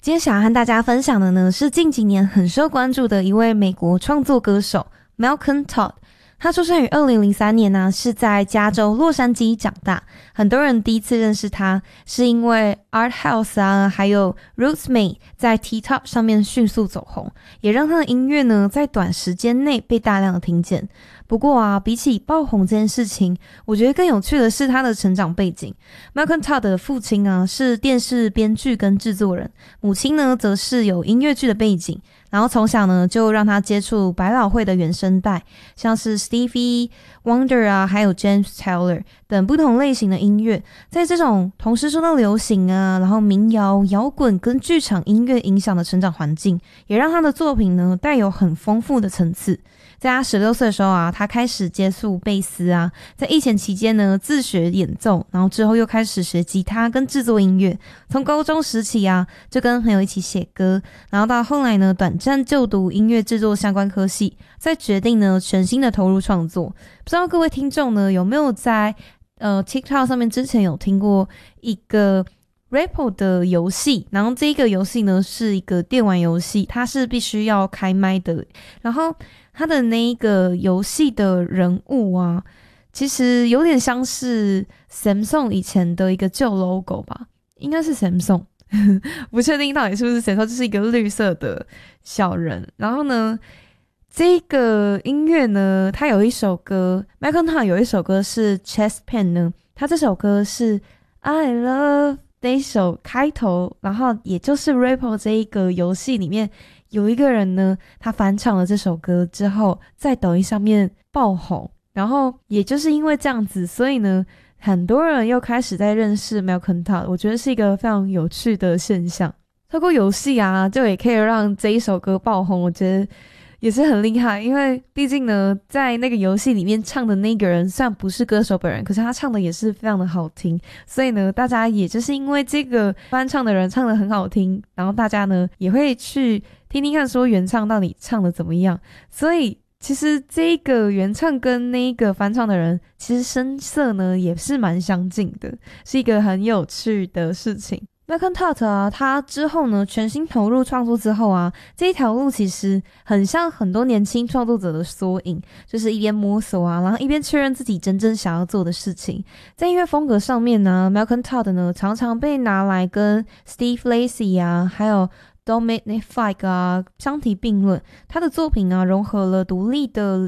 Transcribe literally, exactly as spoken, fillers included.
今天想要和大家分享的呢，是近几年很受关注的一位美国创作歌手 Malcolm Todd。他出生于二零零三年呢、啊，是在加州洛杉矶长大。很多人第一次认识他，是因为 Art House 啊，还有 Rootsmate 在 TikTok 上面迅速走红，也让他的音乐呢在短时间内被大量的听见。不过啊，比起爆红这件事情，我觉得更有趣的是他的成长背景。Malcolm Todd 的父亲啊是电视编剧跟制作人，母亲呢则是有音乐剧的背景。然后从小呢就让他接触百老汇的原声带，像是 Stevie Wonder 啊，还有 James Taylor 等不同类型的音乐。在这种同时受到流行啊，然后民谣、摇滚跟剧场音乐影响的成长环境，也让他的作品呢带有很丰富的层次。在他十六岁的时候啊，他开始接触贝斯啊，在疫情期间呢自学演奏，然后之后又开始学吉他跟制作音乐。从高中时期啊，就跟朋友一起写歌，然后到后来呢短暂就读音乐制作相关科系，再决定呢全心的投入创作。不知道各位听众呢有没有在呃 TikTok 上面之前有听过一个Rappo 的游戏，然后这个游戏呢是一个电玩游戏，它是必须要开麦的，然后它的那一个游戏的人物啊，其实有点像是 Samsung 以前的一个旧 logo 吧，应该是 Samsung 不确定到底是不是 Samsung， 就是一个绿色的小人。然后呢这个音乐呢，它有一首歌 Malcolm Todd 有一首歌是 Chest Pain 呢，它这首歌是 I Love这一首开头，然后也就是 Rappo 这一个游戏里面有一个人呢，他翻唱了这首歌之后在抖音上面爆红，然后也就是因为这样子，所以呢很多人又开始在认识 Malcolm Todd， 我觉得是一个非常有趣的现象。透过游戏啊，就也可以让这一首歌爆红，我觉得也是很厉害。因为毕竟呢在那个游戏里面唱的那个人虽然不是歌手本人，可是他唱的也是非常的好听，所以呢大家也就是因为这个翻唱的人唱的很好听，然后大家呢也会去听听看说原唱到底唱的怎么样。所以其实这个原唱跟那个翻唱的人其实声色呢也是蛮相近的，是一个很有趣的事情。Malcolm Todd 啊，他之后呢全心投入创作之后啊，这一条路其实很像很多年轻创作者的缩影，就是一边摸索啊，然后一边确认自己真正想要做的事情。在音乐风格上面呢 Malcolm Todd 呢常常被拿来跟 Steve Lacy 啊还有Dominic Fike 啊相提并论。他的作品啊融合了独立的